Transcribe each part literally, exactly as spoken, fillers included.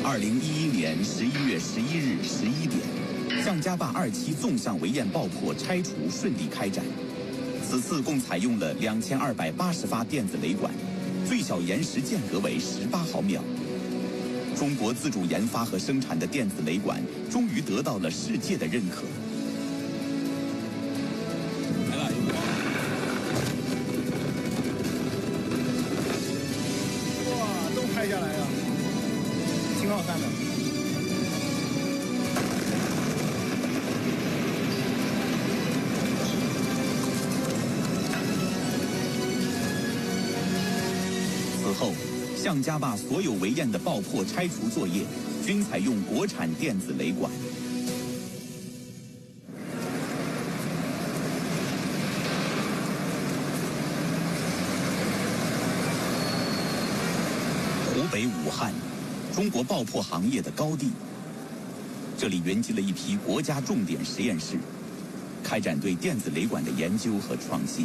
二零一一年十一月十一日十一点，项家坝二期纵向围堰爆破拆除顺利开展。此次共采用了两千二百八十发电子雷管，最小延时间隔为十八毫秒。中国自主研发和生产的电子雷管终于得到了世界的认可。来了，有光！哇，都拍下来了，挺好看的。此后，项家坝所有围堰的爆破拆除作业均采用国产电子雷管。湖北武汉，中国爆破行业的高地，这里云集了一批国家重点实验室，开展对电子雷管的研究和创新。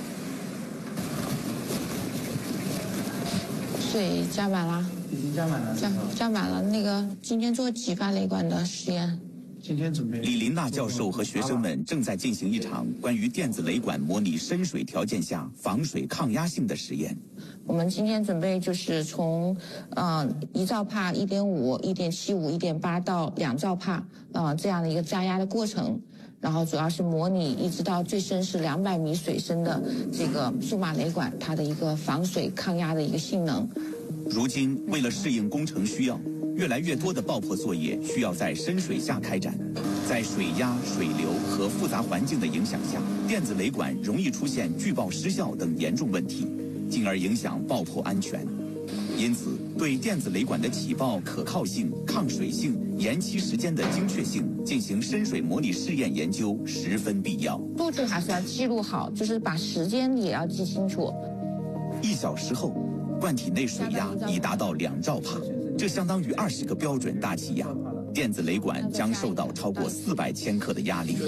水加满了， 已经加满了， 加加满了。那个今天做几发雷管的实验？ 今天准备。 李林娜教授和学生们正在进行一场关于电子雷管模拟深水条件下防水抗压性的实验。 我们今天准备就是从呃一兆帕、一点五、一点七五、一点八到两兆帕呃这样的一个加压的过程。然后主要是模拟一直到最深是两百米水深的这个数码雷管它的一个防水抗压的一个性能。 如今，为了适应工程需要，越来越多的爆破作业需要在深水下开展。在水压、水流和复杂环境的影响下，电子雷管容易出现拒爆失效等严重问题，进而影响爆破安全。因此，对电子雷管的起爆可靠性、抗水性、延期时间的精确性进行深水模拟试验研究十分必要。 数据还是要记录好，就是把时间也要记清楚。 一小时后，罐体内水压已达到两兆帕，这相当于二十个标准大气压。电子雷管将受到超过四百千克的压力。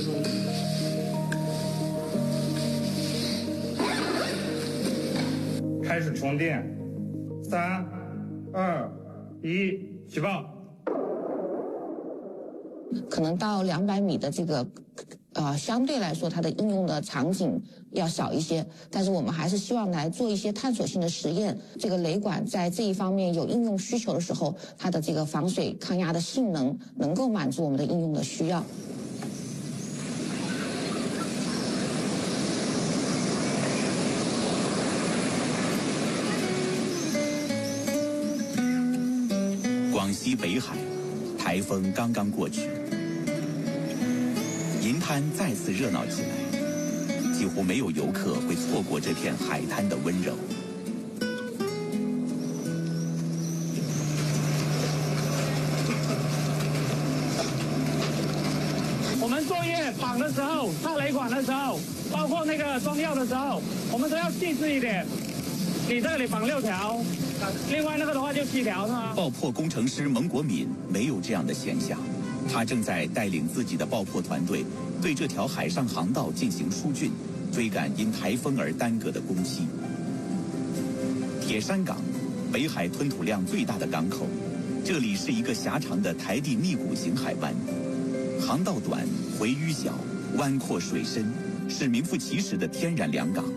开始充电。三、二、一，起爆！ 可能到两百米的这个，呃，相对来说它的应用的场景要小一些，但是我们还是希望来做一些探索性的实验。这个雷管在这一方面有应用需求的时候，它的这个防水抗压的性能能够满足我们的应用的需要。 广西北海，台风刚刚过去，银滩再次热闹起来，几乎没有游客会错过这片海滩的温柔。 我们作业绑的时候、套雷管的时候，包括那个装药的时候，我们都要细致一点。你这里绑六条，另外那个的话就七条，是吗？ 爆破工程师蒙国敏没有这样的现象，他正在带领自己的爆破团队对这条海上航道进行疏浚，追赶因台风而耽搁的工期。铁山港，北海吞吐量最大的港口，这里是一个狭长的台地密谷型海湾，航道短，回淤小，湾阔水深，是名副其实的天然良港。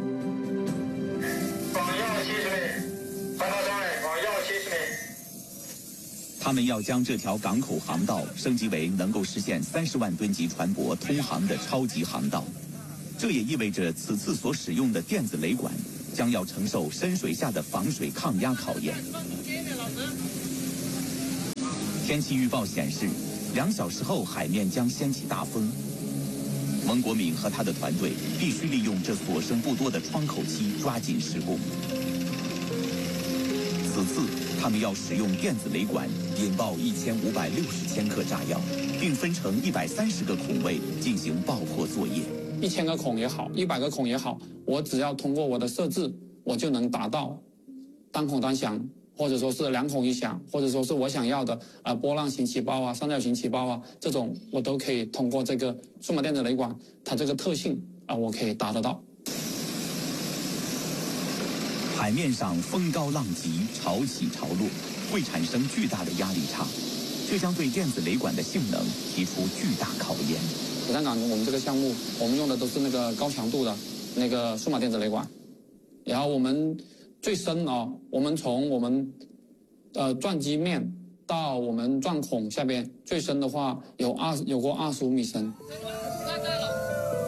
他们要将这条港口航道升级为能够实现三十万吨级船舶通航的超级航道，这也意味着此次所使用的电子雷管将要承受深水下的防水抗压考验。天气预报显示，两小时后海面将掀起大风。蒙国敏和他的团队必须利用这所剩不多的窗口期抓紧施工。此次他们要使用电子雷管引爆一千五百六十千克炸药，并分成一百三十个孔位进行爆破作业。 一千个孔也好，一百个孔也好，我只要通过我的设置，我就能达到单孔单响，或者说是两孔一响，或者说是我想要的呃波浪形起爆啊、三角形起爆啊，这种我都可以通过这个数码电子雷管它这个特性啊、呃，我可以达得到。 海面上风高浪急，潮起潮落， 会产生巨大的压力差，这将对电子雷管的性能提出巨大考验。 北上港我们这个项目，我们用的都是那个高强度的那个数码电子雷管，然后我们最深哦，我们从我们呃钻机面到我们钻孔下边最深的话有二有过二十五米深。